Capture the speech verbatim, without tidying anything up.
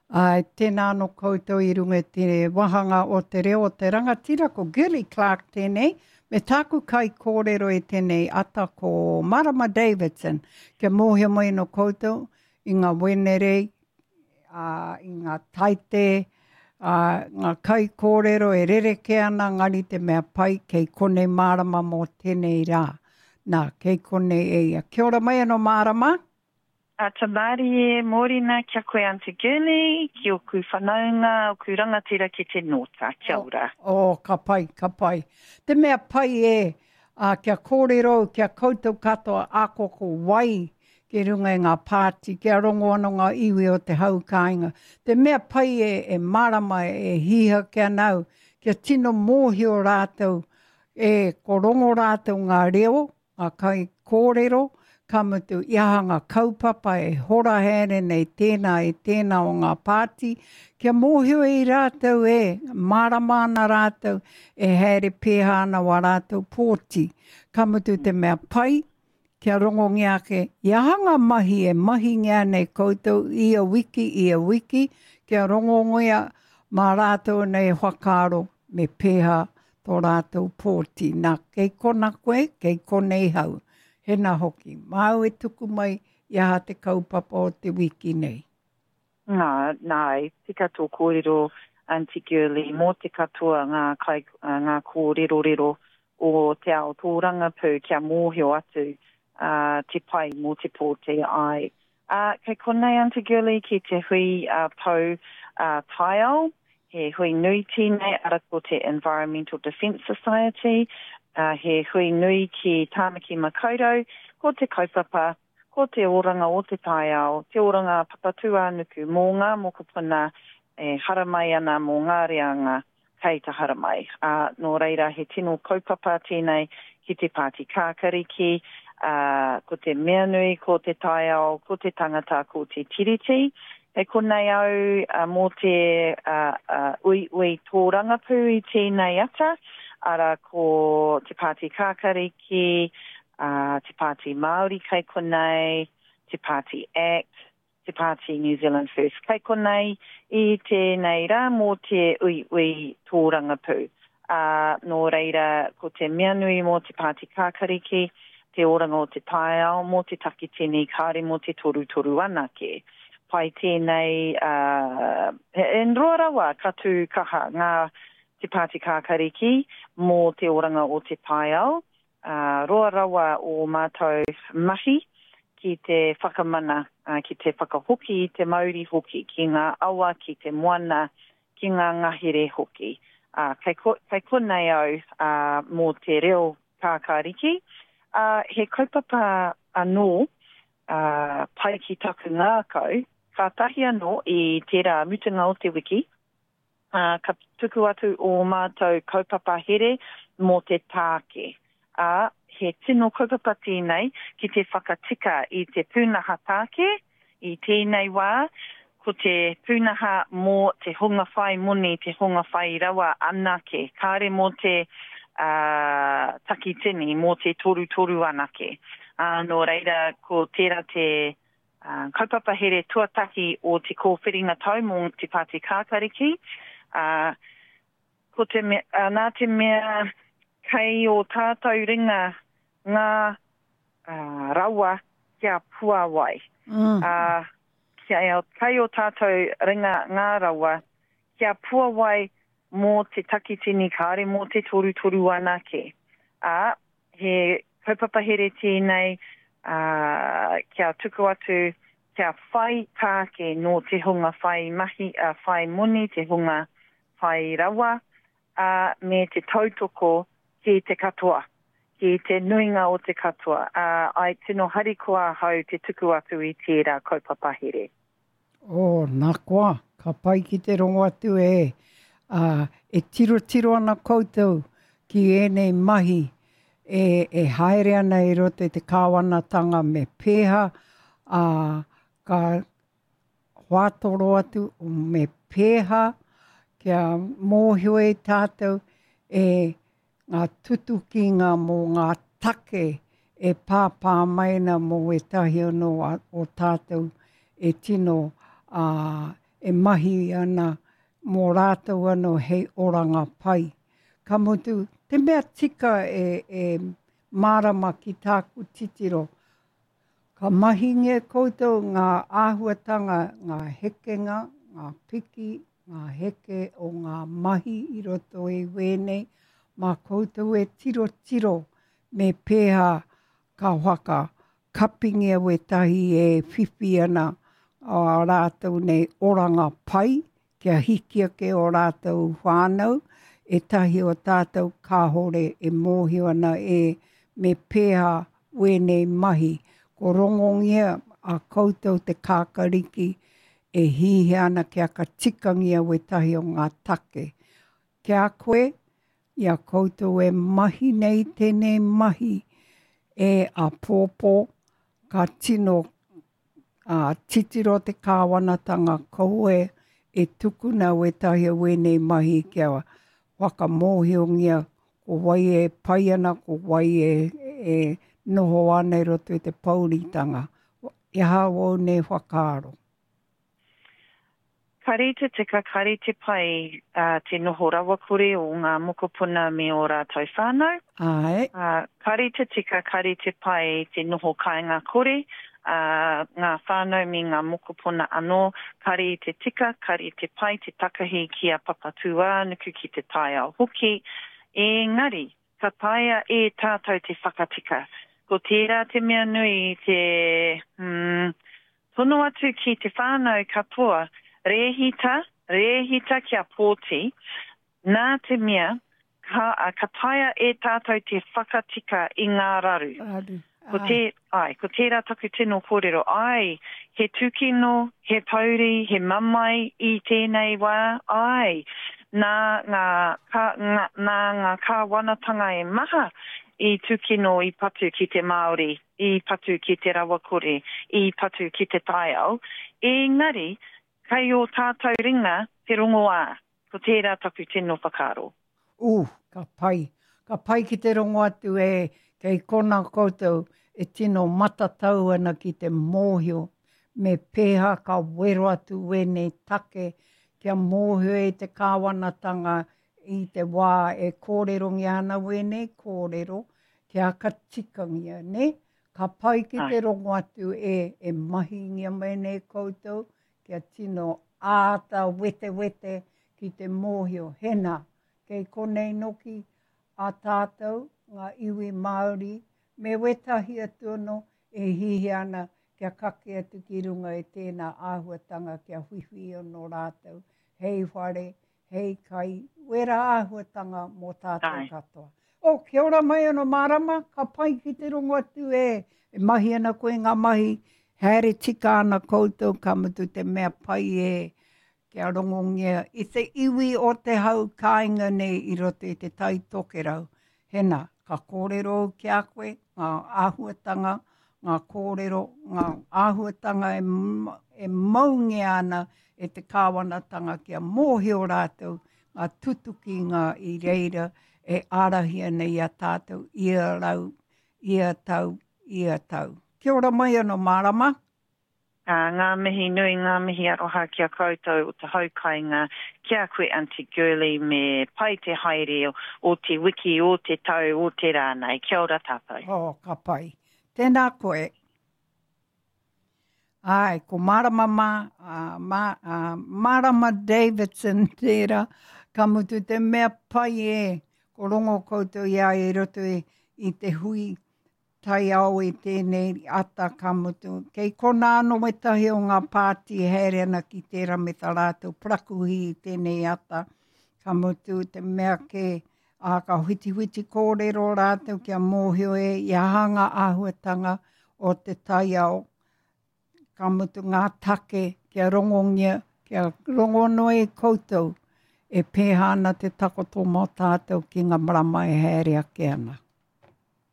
Ai, tēnā no koutou i runga te wahanga o te reo o te rangatira ko Gilly Clark tēnei, me tāku kai kōrero e tēnei ata ko Marama Davidson, kia mōhia mai no koutou i ngā wenere, uh, i ngā taite, uh, ngā kai kōrero e rereke ana ngari te mea pai kei kone Marama mō tēnei rā. Nā, kei kone e ia. Kia ora mai anō Marama. A tamari e mōrina kia koe Aunty Gilly, ki o ku whanaunga o ku rangatira ki te nota. Kia ora. O, oh, ka pai, ka pai. Te mea pai e, uh, kia kōrero, kia koutou katoa ākoko wai ki runga i ngā pāti, kia rongo anō ngā iwi o te haukainga. Te mea pai e, e marama e hiha kia nau, kia tino mōhi o rātou, e ko rongo rātou ngā reo, ngā kai kōrero, ka mutu i aha ngā kaupapa e hora here nei tēnā e tēnā o ngā pāti. Kia mōhio i rātou e, marama ana rātou e here pēha ana wa rātou pōti. Ka mutu te mea pai, kia rongo ngiake, i aha ngā mahi e mahi ngā nei koutou, i a wiki, i a wiki, kia rongo ngia mā rātou nei whakaro me pēha tō rātou pōti. Nā, kei kona koe, kei konei hau. Hena hoki. Māu e tuku mai i aha te kaupapa o te wiki nei. Nā, nai, tika tō kōrero Aunty Gilly, mō te katoa ngā, kai, ngā kōrero rero o te ao tōranga pū kia mōhio atu uh, te pai mō te pōte ai. Uh, kei konei Aunty Gilly ki te hui uh, pau uh, tai ao, he hui nui tēnei ara ko te Environmental Defence Society, Uh, he hui nui ki Tāmaki Makaurau, ko te kaupapa, ko te oranga o te tai ao, te oranga papatua nuku mō ngā mokopuna e haramai ana mō ngā reanga kei ta haramai. Uh, nō reira he tino kaupapa tēnei ki te Pāti Kākariki, uh, ko te mea nui, ko te tai ao, ko te tangata, ko te tiriti. E konei au uh, mō te uh, uh, ui ui tōranga pū i tēnei ata, ara ko te Pāti Kākariki, uh, te Pāti Māori kei konei, te Pāti Act, te Pāti New Zealand First kei konei, i tēnei rā mō te ui ui tōranga pū. Uh, nō reira, ko te mea nui mō te Pāti Kākariki, te oranga o te tai ao, mō te takitini kāre mō te toru toru anake. Pai tēnei, uh, en roa rawa katu kaha ngā te Pāti Kākariki, mō te oranga o te tai ao, uh, roa rawa o mātou mahi, ki te whakamana, uh, ki te whakahoki, te mauri hoki, ki ngā awa, ki te moana, ki ngā ngahere hoki. Uh, kei, ko, kei konei au uh, mō te reo kākāriki, uh, he kaupapa anō uh, pai ki taku ngākau, ka tahi anō i tērā mutunga o te wiki, Uh, ka tuku atu o mātou kaupapa here mō te tāke. Uh, he tino kaupapa tēnei ki te whakatika i te pūnaha tāke, i tēnei wā, ko te pūnaha mō te hunga whai muni, te hunga whai rawa anake, kāre mō te uh, takitini, mō te toru toru anake. Uh, no reira, ko tērā te uh, kaupapa here tuataki o te kōwhiringa tau mō te Pāti Kākariki, Uh, ko te me, uh, nā te mea kei o tātou ringa ngā uh, rawa kia puawai. Mm. Uh, kia, kei o tātou ringa ngā rawa kia puawai mō te takitini kāre mō te toru toru anake. Uh, he kaupapa here tēnei uh, kia tuku atu kia whai tāke no te hunga whai mahi, uh, whai muni, te hunga whai rawa, uh, me te tautoko ki te katoa, ki te nuinga o te katoa. Uh, ai tino harikoa hau te tuku atu i tērā kaupapa here. O, nā koa, ka pai ki te rongo atu e, uh, e tiro tiro ana koutou ki ēnei mahi, e, e haere ana i roto i te kāwanatanga me pēha, uh, ka whātoro atu me pēha, kia mōhio e tātou e ngā tutukinga mō ngā take e pāpā maina mō e tahi anō o tātou e tino uh, e mahi ana mō rātou anō hei oranga pai. Ka mutu, te mea tika e, e marama ki tāku titiro. Ka mahi nge koutou ngā āhuatanga, ngā hekenga, ngā piki, ngā heke o ngā mahi i roto e wēnei, mā koutou e tiro tiro me pēha ka whaka kapingia we tahi e whiwhi ana o rātou nei oranga pai, kia hikia ke o rātou whānau, e tahi o tātou kāhore e mōhio ana e me pēha wēnei mahi. Ko rongongia a koutou te kākariki e hihi ana kia ka tikangia we tahi o ngā take. Kia koe, ia koutou e mahi nei tēnei mahi e a pōpō ka tino a titiro te kāwanatanga koue e tukuna we tahi o wēnei mahi kia whakamōhiongia ko wai e pai ana, ko wai e, e noho ana i roto i te pauritanga. E hao ne whakaaro. Karite te ka karite pai uh, te noho rawa kore o ngā mokopuna me o rātou whānau. Ai. Uh, karite te ka karite pai te noho kāinga kore. Uh, ngā whānau me ngā mokopuna anō. Kari te tika, kari te pai, te takahi ki a papatua, nuku ki te tai ao hoki. Engari, ka taia e tātou te whakatika. Ko tērā te mea nui te hmm, tono atu ki te whānau katoa, rehita, rehita kia pōti, nā te mea, ka, ka taia e tātou te whakatika i ngā raru. Raru. Ko, te, ai, ko tērā taku tino kōrero, ai, he tukino, he pauri, he mamai i tēnei wā, ai, nā ngā, ka, ngā, nā ngā kāwanatanga e maha, i tukino i patu ki te Māori, i patu ki te rawakore, i patu ki te taiao. Engari, kai o tātou ringa te rongo ā, ko tērā taku tino whakaro. U, ka pai. Ka pai ki te rongo atu e, kei kona koutou e tino matatau ana ki te mōhio, me pēha ka wero atu wene take, kia mōhio e te kāwanatanga i te wā e kōrero ngi ana wene, kōrero, kia ka tikangia, ne? Ka pai ki te rongo atu e, e mahi ngia mene koutou, kia tino āta wete wete ki te mōhio, hena, kei konei noki a tātou, ngā iwi Māori, me wetahi atu no e hihi ana kia kake atu ki runga e tēnā āhuatanga kia whiwhi no rātou. Hei whare, hei kai, wera āhuatanga mō tātou katoa. O, kia ora mai ano marama, ka pai ki te rongo atu e, e mahi ana koe ngā mahi, haere tika ana koutou ka mutu te mea pai e, kia rongongia, i te iwi o te hau kāinga nei i roto i te tai toke rau. Hena, ka kōrero ki a koe, ngā āhuatanga, ngā kōrero, ngā āhuatanga e, e maungi ana e te kāwanatanga kia mōhio rātou, ngā tutuki ngā i reira e ārahia nei a tātou, ia rau, ia tau, ia tau. Kia ora mai ano marama. Uh, ngā mihi nui, ngā mihi aroha kia koutou o te haukainga, kia koe Auntie Girly me pai te haere o, o te wiki, o te tau, o te rānei. Kia ora tātou. Oh, ka pai. Tēnā koe. Ai, ko Marama ma, uh, ma, uh, Marama Davidson tērā, ka mutu te mea pai e, ko rongo koutou ia e roto e, i te hui tai au i tēnei ata ka mutu. Kei kona anō me tahi o ngā pāti haere ana ki tērā me tā rātou prakuhi i tēnei ata ka mutu te mea ke a ka huiti huiti kōrero rātou kia mōhio e i hanga āhuatanga o te tai au. Ka mutu ngā take kia rongongia, kia rongono e koutou e pēhana te takoto mō tātou ki ngā marama e haere ake ana.